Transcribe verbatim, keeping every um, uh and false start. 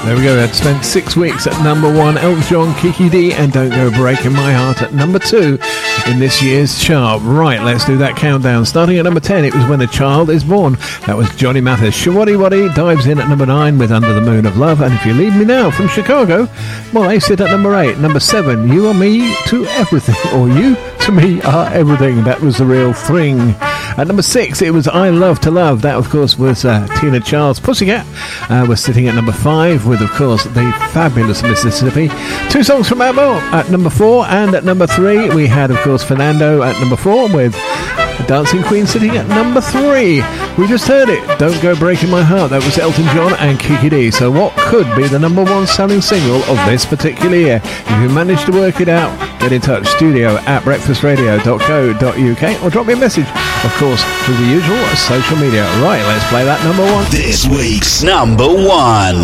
There we go. I'd spent six weeks at number one. Elton John, Kiki D, and Don't Go Breaking My Heart at number two in this year's chart. Right, let's do that countdown. Starting at number ten, it was When a Child is Born. That was Johnny Mathis. Shawadi Waddy dives in at number nine with Under the Moon of Love. And If You Leave Me Now from Chicago, well, they sit at number eight. Number seven, You Are Me to Everything, or You to Me Are Everything. That was The Real Thing. At number six, it was I Love to Love. That, of course, was uh, Tina Charles. Pussycat uh, was sitting at number five with, of course, the fabulous Mississippi. Two songs from Abel at number four. And at number three, we had, of course, Fernando at number four with Dancing Queen sitting at number three. We just heard it. Don't Go Breaking My Heart. That was Elton John and Kiki D. So what could be the number one selling single of this particular year? If you managed to work it out, get in touch. Studio at breakfast radio dot co dot uk or drop me a message, of course, through the usual social media. Right, let's play that number one. This week's number one.